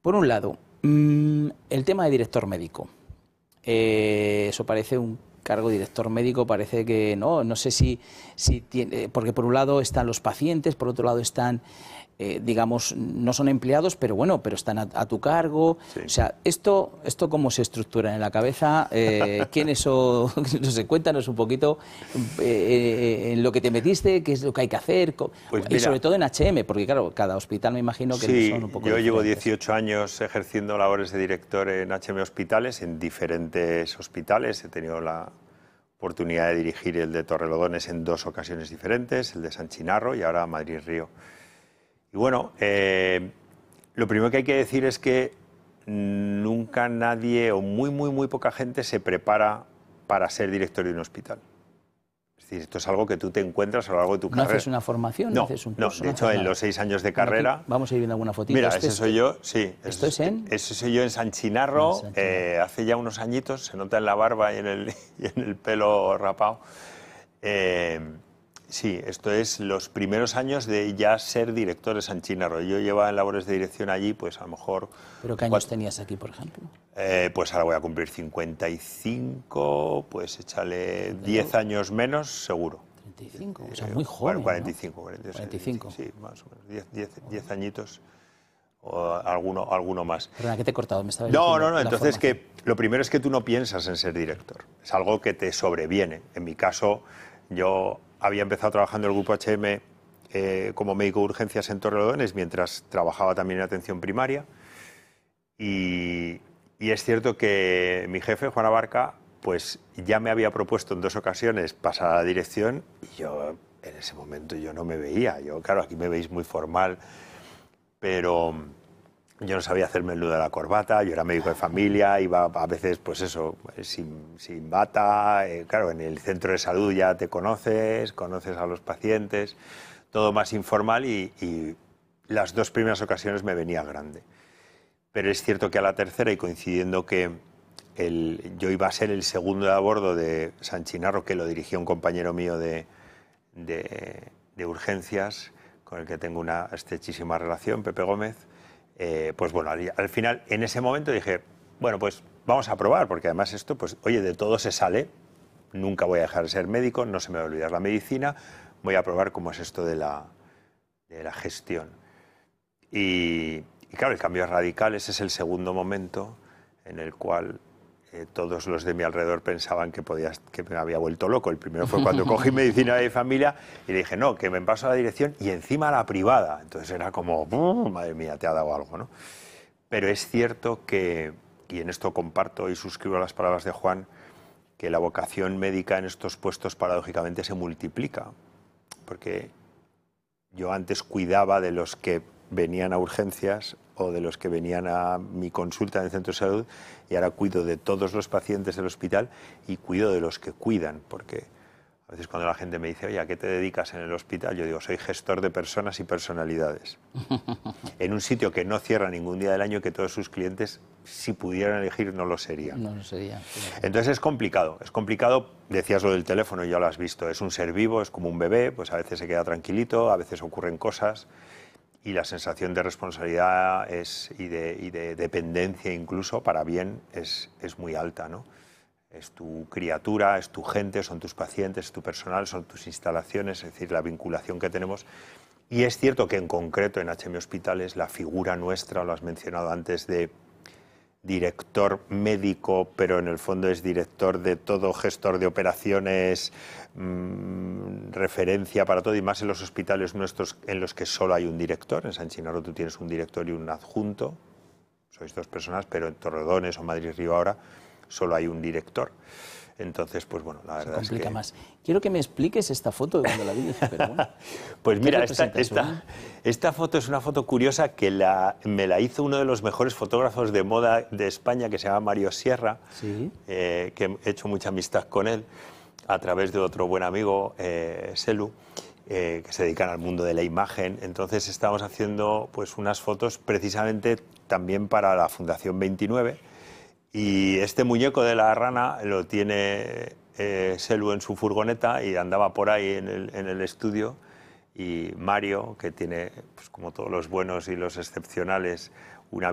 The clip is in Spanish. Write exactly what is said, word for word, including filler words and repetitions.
Por un lado, mmm, el tema de director médico. Eh, eso parece un cargo de director médico, parece que no, no sé si, si tiene, porque por un lado están los pacientes, por otro lado están, eh, digamos, no son empleados, pero bueno, pero están a, a tu cargo. Sí. O sea, esto, esto cómo se estructura en la cabeza, eh, quiénes son, no sé, cuéntanos un poquito eh, en lo que te metiste, qué es lo que hay que hacer, pues y mira, sobre todo en H M, porque claro, cada hospital me imagino que sí, son un poco yo diferentes. Llevo dieciocho años ejerciendo labores de director en H M Hospitales, en diferentes hospitales. He tenido la oportunidad de dirigir el de Torrelodones en dos ocasiones diferentes, el de San Chinarro y ahora Madrid Río. Y bueno, eh, lo primero que hay que decir es que nunca nadie o muy, muy, muy poca gente se prepara para ser director de un hospital. Es decir, esto es algo que tú te encuentras a lo largo de tu ¿No carrera. ¿No haces una formación? No, ¿No haces un curso? No, de hecho, en los seis años de carrera... Bueno, vamos a ir viendo alguna fotito. Mira, ¿Este ese soy yo, sí. ¿Esto es en...? Ese soy yo en San Chinarro, Ah, San Chinarro. Eh, hace ya unos añitos, se nota en la barba y en el, y en el pelo rapado. Eh, sí, esto es los primeros años de ya ser director de San Chinarro. Yo llevaba en labores de dirección allí, pues a lo mejor... ¿Pero qué años cuatro, tenías aquí, por ejemplo? Eh, pues ahora voy a cumplir cincuenta y cinco, pues échale diez años menos, seguro. treinta y cinco, o sea, muy joven, cuarenta y cinco, ¿no? cuarenta y cinco, cuarenta y cinco. Sí, más o menos, diez añitos o alguno, alguno más. Perdona, ¿qué te he cortado? Me estaba no, no, no, entonces formación. que lo primero es que tú no piensas en ser director, es algo que te sobreviene. En mi caso, yo había empezado trabajando en el Grupo H M eh, como médico de urgencias en Torrelodones, mientras trabajaba también en atención primaria, y, y es cierto que mi jefe, Juan Abarca, pues ya me había propuesto en dos ocasiones pasar a la dirección y yo en ese momento yo no me veía. Yo, claro, aquí me veis muy formal, pero yo no sabía hacerme el nudo de la corbata, yo era médico de familia, iba a veces, pues eso, sin, sin bata, eh, claro, en el centro de salud ya te conoces, conoces a los pacientes, todo más informal y, y las dos primeras ocasiones me venía grande. Pero es cierto que a la tercera, y coincidiendo que el, yo iba a ser el segundo de a bordo de San Chinarro, que lo dirigía un compañero mío de, de, de urgencias, con el que tengo una estrechísima relación, Pepe Gómez, eh, pues bueno, al, al final, en ese momento dije, bueno, pues vamos a probar, porque además esto, pues oye, de todo se sale, nunca voy a dejar de ser médico, no se me va a olvidar la medicina, voy a probar cómo es esto de la, de la gestión. Y... Y claro, el cambio es radical, ese es el segundo momento en el cual eh, todos los de mi alrededor pensaban que, podía, que me había vuelto loco. El primero fue cuando cogí medicina de familia y le dije, no, que me paso a la dirección y encima a la privada. Entonces era como, madre mía, te ha dado algo, ¿no? Pero es cierto que, y en esto comparto y suscribo las palabras de Juan, que la vocación médica en estos puestos paradójicamente se multiplica. Porque yo antes cuidaba de los que venían a urgencias o de los que venían a mi consulta en el centro de salud y ahora cuido de todos los pacientes del hospital y cuido de los que cuidan, porque a veces cuando la gente me dice, oye, ¿a qué te dedicas en el hospital? Yo digo, soy gestor de personas y personalidades. En un sitio que no cierra ningún día del año, que todos sus clientes, si pudieran elegir, no lo serían. No lo sería. Claro. Entonces es complicado, es complicado, decías lo del teléfono, ya lo has visto, es un ser vivo, es como un bebé, pues a veces se queda tranquilito, a veces ocurren cosas, y la sensación de responsabilidad es, y, de, y de dependencia incluso, para bien, es, es muy alta, ¿no? Es tu criatura, es tu gente, son tus pacientes, es tu personal, son tus instalaciones, es decir, la vinculación que tenemos. Y es cierto que en concreto en H M Hospitales la figura nuestra, lo has mencionado antes, de director médico, pero en el fondo es director de todo, gestor de operaciones, mmm, referencia para todo, y más en los hospitales nuestros en los que solo hay un director. En San Chinarro tú tienes un director y un adjunto, sois dos personas, pero en Torrelodones o Madrid Río ahora solo hay un director. Entonces, pues bueno, la verdad es que... Se complica más. Quiero que me expliques esta foto de cuando la vi, pero bueno. Pues mira, esta, esta, esta foto es una foto curiosa que la, me la hizo uno de los mejores fotógrafos de moda de España, que se llama Mario Sierra, ¿Sí? eh, que he hecho mucha amistad con él a través de otro buen amigo, eh, Selu, eh, que se dedican al mundo de la imagen. Entonces estamos haciendo pues, unas fotos precisamente también para la Fundación veintinueve. Y este muñeco de la rana lo tiene eh, Selu en su furgoneta y andaba por ahí en el, en el estudio. Y Mario, que tiene, pues, como todos los buenos y los excepcionales, una